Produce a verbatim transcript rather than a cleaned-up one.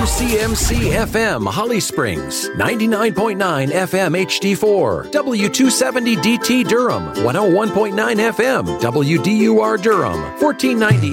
C M C F M Holly Springs, ninety-nine point nine F M H D four, W two seventy D T Durham, one oh one point nine F M W D U R Durham, fourteen ninety